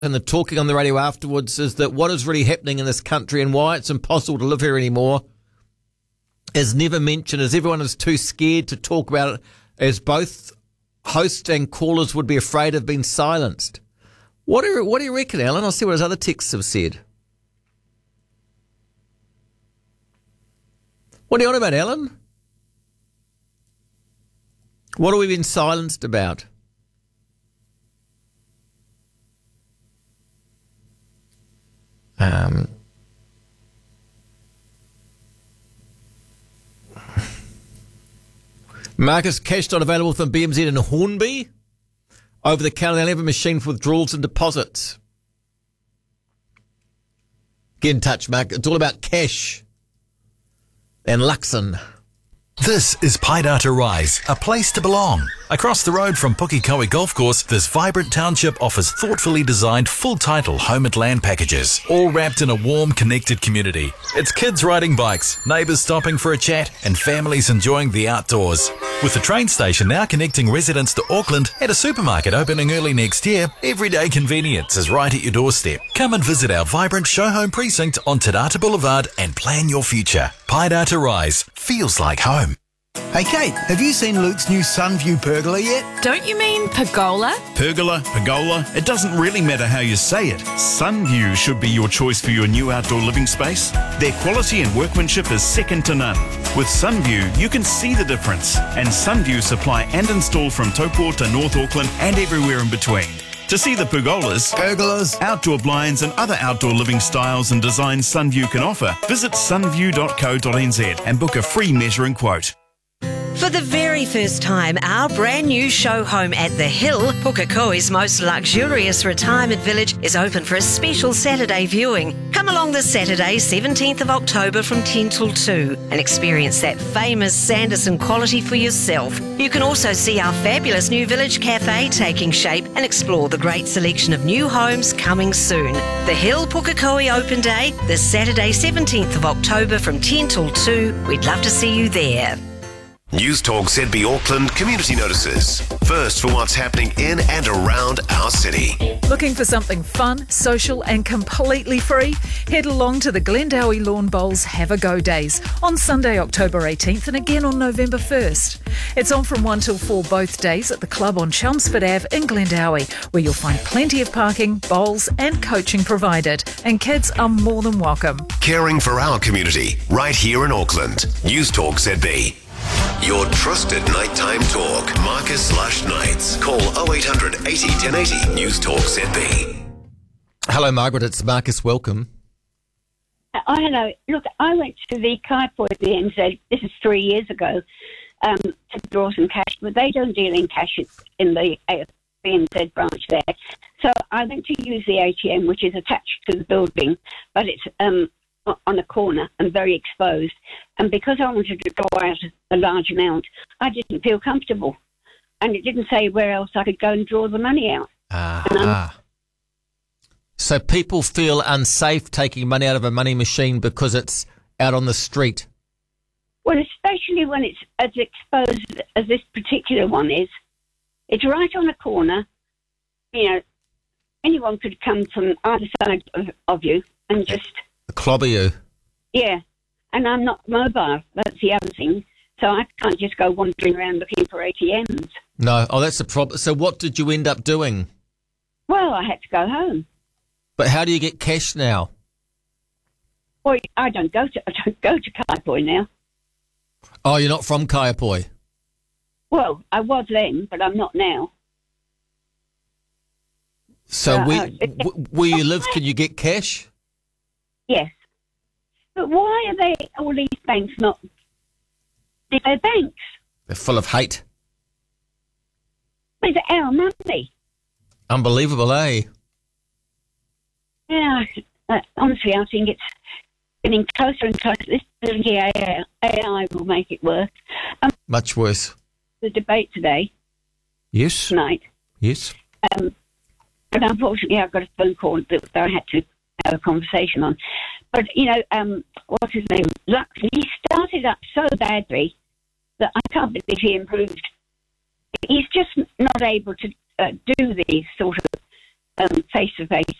and the talking on the radio afterwards is that what is really happening in this country and why it's impossible to live here anymore is never mentioned, as everyone is too scared to talk about it, as both hosts and callers would be afraid of being silenced. What do you reckon, Alan? I'll see what his other texts have said. What are you on about, Alan? What have we been silenced about? Marcus, cash not available from BMZ in Hornby. Over the counter, they'll have a machine for withdrawals and deposits. Get in touch, Mark. It's all about cash and Luxon. This is Paidata Rise, a place to belong. Across the road from Pukekohe Golf Course, this vibrant township offers thoughtfully designed full-title home and land packages, all wrapped in a warm, connected community. It's kids riding bikes, neighbours stopping for a chat, and families enjoying the outdoors. With the train station now connecting residents to Auckland and a supermarket opening early next year, everyday convenience is right at your doorstep. Come and visit our vibrant show home precinct on Te Rata Boulevard and plan your future. Paidata Rise feels like home. Hey Kate, have you seen Luke's new Sunview pergola yet? Don't you mean pergola? Pergola, it doesn't really matter how you say it. Sunview should be your choice for your new outdoor living space. Their quality and workmanship is second to none. With Sunview, you can see the difference. And Sunview supply and install from Taupo to North Auckland and everywhere in between. To see the pergolas, outdoor blinds and other outdoor living styles and designs Sunview can offer, visit sunview.co.nz and book a free measuring quote. For the very first time, our brand new show home at The Hill, Pukekohe's most luxurious retirement village, is open for a special Saturday viewing. Come along this Saturday, 17th of October from 10 till 2 and experience that famous Sanderson quality for yourself. You can also see our fabulous new village cafe taking shape and explore the great selection of new homes coming soon. The Hill Pukekohe Open Day, this Saturday, 17th of October from 10 till 2. We'd love to see you there. News Talk ZB Auckland community notices. First for what's happening in and around our city. Looking for something fun, social and completely free? Head along to the Glendowie Lawn Bowls Have a Go Days on Sunday, October 18th and again on November 1st. It's on from 1 till 4 both days at the club on Chelmsford Ave in Glendowie, where you'll find plenty of parking, bowls and coaching provided, and kids are more than welcome. Caring for our community right here in Auckland. News Talk ZB. Your trusted nighttime talk. Marcus/Nights. Call 0800 80 1080 News Talk ZB. Hello, Margaret. It's Marcus. Welcome. Oh, hello. Look, I went to the Kaiapoi at the NZ, this is 3 years ago, to draw some cash, but they don't deal in cash in the NZ branch there. So I went to use the ATM, which is attached to the building, but it's on a corner and very exposed. And because I wanted to draw out a large amount, I didn't feel comfortable. And it didn't say where else I could go and draw the money out. So people feel unsafe taking money out of a money machine because it's out on the street? Well, especially when it's as exposed as this particular one is. It's right on a corner. You know, anyone could come from either side of you and just... clobber you. Yeah, and I'm not mobile. That's the other thing. So I can't just go wandering around looking for ATMs. No, that's the problem. So what did you end up doing? Well, I had to go home. But how do you get cash now? Well, I don't go to Kaiapoi now. Oh, you're not from Kaiapoi? Well, I was then, but I'm not now. So where you live, can you get cash? Yes. But why are they, all these banks not... They're banks. They're full of hate. It's our money. Unbelievable, eh? Yeah, honestly, I think it's getting closer and closer. This bloody AI will make it worse. Much worse. The debate today. Yes. Tonight. Yes. But unfortunately, I got a phone call that I had to have a conversation on. But, you know, what's his name? Lux, he started up so badly that I can't believe he improved. He's just not able to do these sort of face to face